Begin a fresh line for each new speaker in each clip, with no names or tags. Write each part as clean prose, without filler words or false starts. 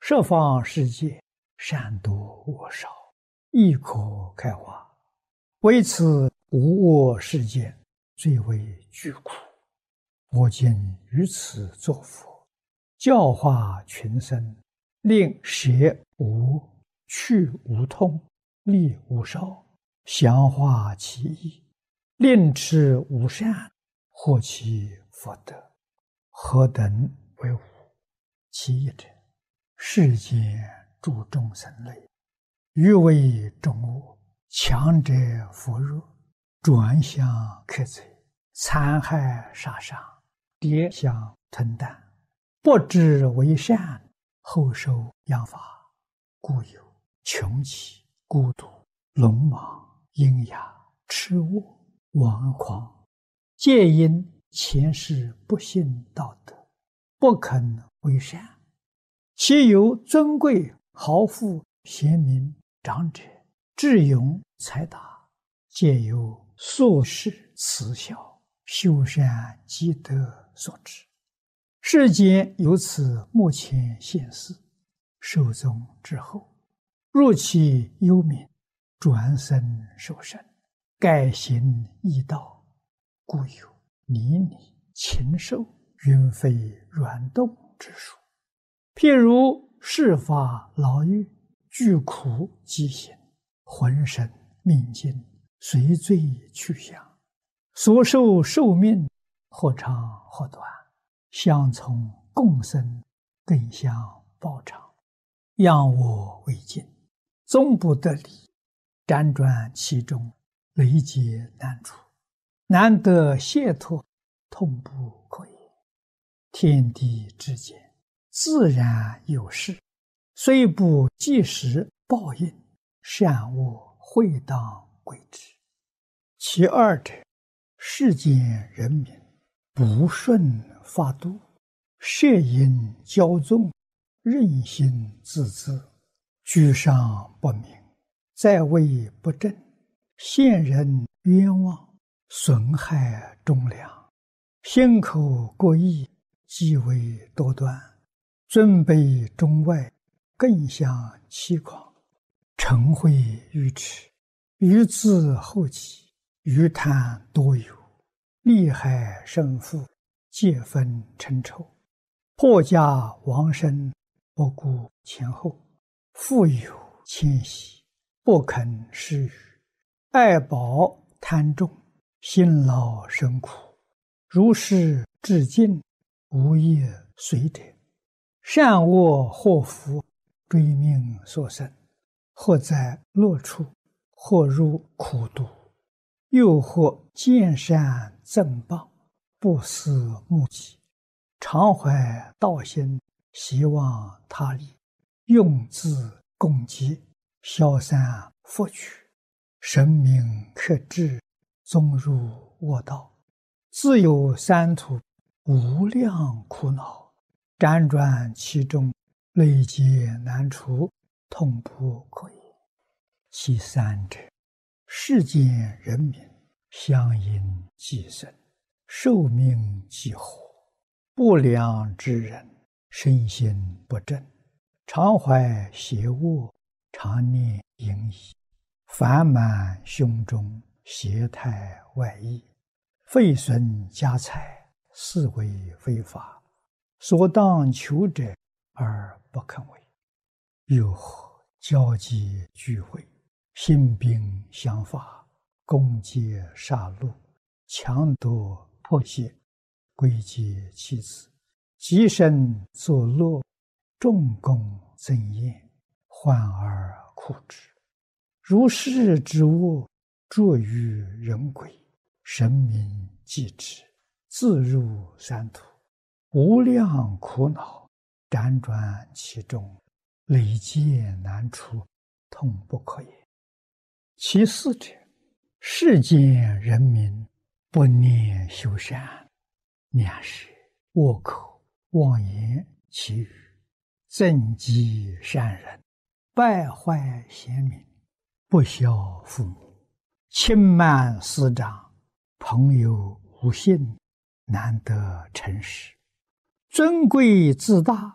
十方世界，善多恶少，亦可开化。唯此无我世界，最为具苦。我今于此作佛，教化群生，令舍无、去无痛，利无少，详化其意，令持无善，获其福德。何等为无？其一者，世间诸众生类，欲为众恶，强者扶弱，转向克贼，残害杀伤，跌相吞啖，不知为善，后受殃罚，故有穷奇、孤独、鲁莽、阴哑、痴恶、顽狂，皆因前世不信道德，不肯为善。其有尊贵豪富贤明长者，智勇才达，皆由宿世慈孝修善积德所致。世间由此目前现世，寿终之后，入其幽冥，转生受生，改行异道，故有泥泞、禽兽、云飞软动之术。譬如世法牢狱，具苦饥行，浑身命尽，随罪去向，所受寿命或长或短，相从共生，更相报偿，仰我为镜，终不得离，辗转其中，累劫难除，难得解脱，痛不可言。天地之间，自然有事，虽不即时报应，善恶会当归之。其二者，世间人民不顺法度，摄引骄纵，任性自恣，居上不明，在位不正，陷人冤枉，损害忠良，心口过意，极为多端，尊卑中外，更相欺诳，嗔恚愚痴，愚自后己，愚贪多有，利害生父，皆分嗔仇，破家亡身，不顾前后，富有谦息，不肯施予，爱宝贪重，辛劳生苦，如是至尽，无业随者，善恶祸福，追命所生，或在乐处，或入苦毒，又或见善赠谤，不思目己，常怀道心，希望他利，用自攻击，消散福取，神明克制，终入恶道，自有三途，无量苦恼，辗转其中，累劫难除，痛不可言。其三者，世间人民相因寄生，寿命既活，不良之人，身心不正，常怀邪恶，常念淫逸，烦满胸中，邪态外溢，废损家财，是为非法，所当求者而不肯为。又或交际聚会，兴兵相伐，攻击杀戮，强夺迫胁，归结妻子，极身作乐，重功增艳，患而苦之。如是之恶，著于人鬼，神明继之，自入三途，无量苦恼，辗转其中，累劫难除，痛不可言。其四者，世间人民不念修善，两舌、恶口、妄言绮语，增击善人，败坏贤民，不孝父母，轻慢师长，朋友无信，难得诚实，尊贵自大，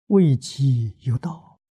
为己有道。